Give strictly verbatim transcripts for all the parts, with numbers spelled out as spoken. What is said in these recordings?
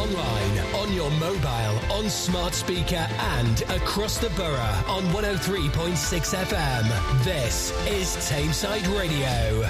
online, on your mobile, on smart speaker and across the borough on one oh three point six F M. This is Tameside Radio.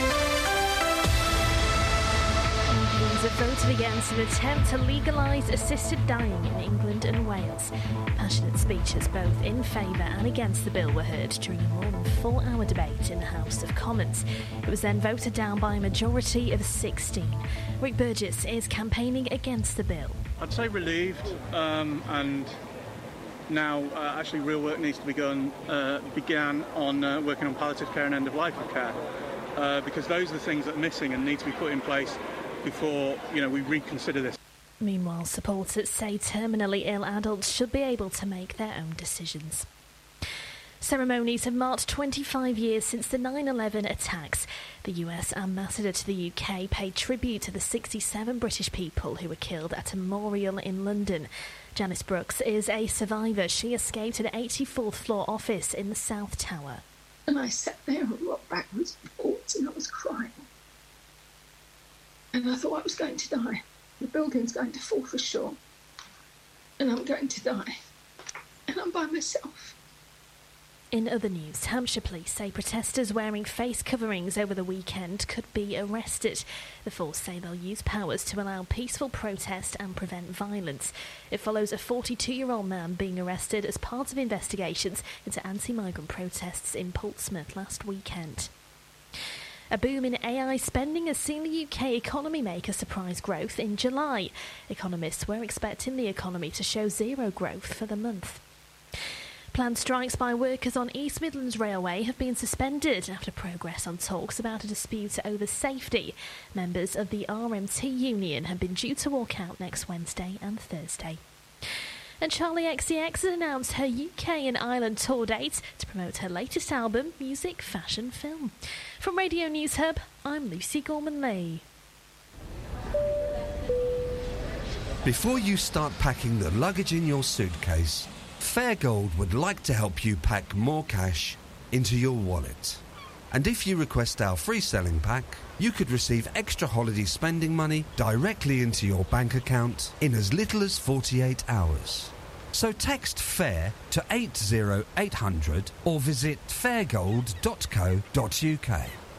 Have voted against an attempt to legalise assisted dying in England and Wales. Passionate speeches both in favour and against the bill were heard during a more than four-hour debate in the House of Commons. It was then voted down by a majority of sixteen. Rick Burgess is campaigning against the bill. I'd say relieved, um, and now uh, actually real work needs to be done, uh, began on uh, working on palliative care and end-of-life care, uh, because those are the things that are missing and need to be put in place before, you know, we reconsider this. Meanwhile, supporters say terminally ill adults should be able to make their own decisions. Ceremonies have marked twenty-five years since the nine eleven attacks. The U S ambassador to the U K paid tribute to the sixty-seven British people who were killed at a memorial in London. Janice Brooks is a survivor. She escaped an eighty-fourth floor office in the South Tower. And I sat there and rocked backwards and forwards and I was crying. And I thought I was going to die. The building's going to fall for sure. And I'm going to die. And I'm by myself. In other news, Hampshire police say protesters wearing face coverings over the weekend could be arrested. The force say they'll use powers to allow peaceful protest and prevent violence. It follows a forty-two-year-old man being arrested as part of investigations into anti-migrant protests in Portsmouth last weekend. A boom in A I spending has seen the U K economy make a surprise growth in July. Economists were expecting the economy to show zero growth for the month. Planned strikes by workers on East Midlands Railway have been suspended after progress on talks about a dispute over safety. Members of the R M T union have been due to walk out next Wednesday and Thursday. And Charlie X C X has announced her U K and Ireland tour date to promote her latest album, Music, Fashion, Film. From Radio News Hub, I'm Lucy Gorman-Lee. Before you start packing the luggage in your suitcase, Fairgold would like to help you pack more cash into your wallet. And if you request our free selling pack, you could receive extra holiday spending money directly into your bank account in as little as forty-eight hours. So text FAIR to eight oh eight hundred or visit fairgold dot co dot uk.